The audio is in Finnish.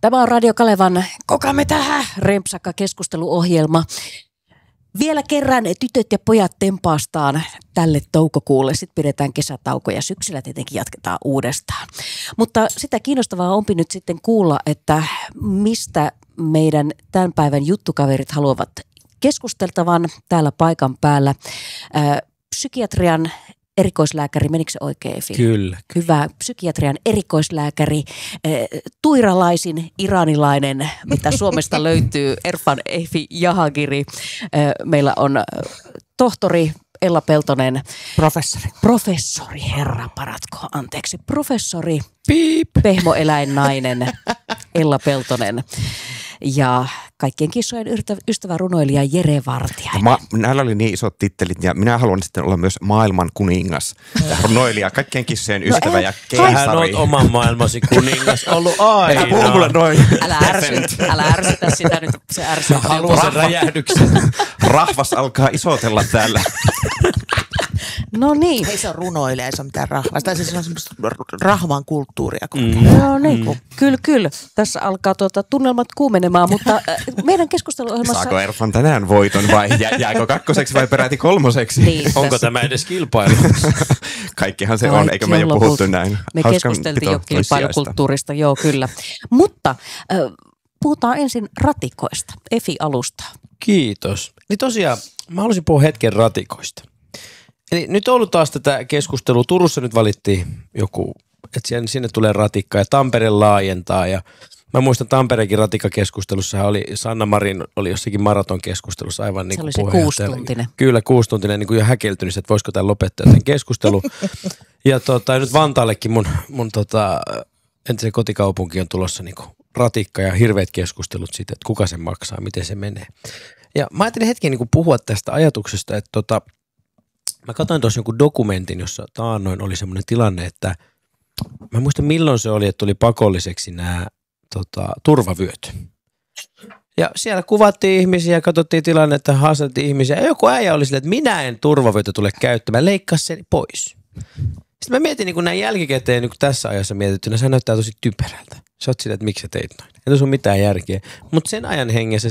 Tämä on Radio Kalevan Kokamme tähän rempsakka keskusteluohjelma. Vielä kerran tytöt ja pojat tempaastaan tälle toukokuulle. Sitten pidetään kesätauko ja syksyllä tietenkin jatketaan uudestaan. Mutta sitä kiinnostavaa onpi nyt sitten kuulla, että mistä meidän tämän päivän juttukaverit haluavat keskusteltavan täällä paikan päällä. Psykiatrian erikoislääkäri, menikö se oikein, Efi? Kyllä. Hyvä. Psykiatrian erikoislääkäri, tuiralaisin iranilainen, mitä Suomesta löytyy, Erfan Efi Jahangiri. Meillä on tohtori Ella Peltonen. Professori, herra paratko, anteeksi. Professori, Piip. pehmoeläinnainen Ella Peltonen. Ja kaikkien kissojen ystävä runoilija Jere Vartiainen. Näillä oli niin isot tittelit ja minä haluan sitten olla myös maailman kuningas. Runoilija, kaikkien kissojen ystävä ja keisari. Hän on oman maailmasi kuningas ollut aina. Älä puhu mulle noin. Älä ärsytä sitä nyt, se ärsyttää. Haluan sen räjähdyksen. Rahvas alkaa isotella täällä. No niin. Ei se on runoilija, ei se ole mitään rahvasta. Se on semmoista rahvan kulttuuria. No niin, kyllä. Tässä alkaa tunnelmat kuumenemaan, mutta meidän keskusteluohjelmassa... Saako Erfan tänään voiton vai jääkö kakkoseksi vai peräti kolmoseksi? Niin, onko tämä edes kilpailu? Kaikkihan se on, eikö me jo puhuttu näin? Me keskusteltiin jo kilpailukulttuurista, joo kyllä. Mutta puhutaan ensin ratikoista. Efi alustaa. Kiitos. Niin tosiaan, mä haluaisin puhua hetken ratikoista. Eli nyt on ollut taas tätä keskustelua. Turussa nyt valittiin joku, että sinne tulee ratikka ja Tampere laajentaa. Ja mä muistan Tampereenkin ratikkakeskustelussa oli Sanna Marin oli jossakin maratonkeskustelussa aivan niin kuin puheenjohtaja. Se oli se 6-tuntinen. Kyllä 6-tuntinen niin kuin jo häkeltynyt, että voisiko tämän lopettaa tämän keskustelun. Ja nyt Vantaallekin mun entisen kotikaupunki on tulossa niin kuin ratikka ja hirveät keskustelut siitä, että kuka sen maksaa, miten se menee. Ja mä ajattelin hetken niin kuin puhua tästä ajatuksesta, että mä katsoin tuossa jonkun dokumentin, jossa taannoin oli semmoinen tilanne, että mä muistan milloin se oli, että tuli pakolliseksi nämä turvavyöt. Ja siellä kuvattiin ihmisiä ja katsottiin tilannetta, haastateltiin ihmisiä. Ja joku äijä oli silleen, että minä en turvavyötä tule käyttämään, leikkaa sen pois. Sitten mä mietin niin näin jälkikäteen niin tässä ajassa mietittynä, se näyttää tosi typerältä. Sä oot silleen, että miksi sä teit noin. Ei tuossa ole mitään järkeä. Mutta sen ajan hengessä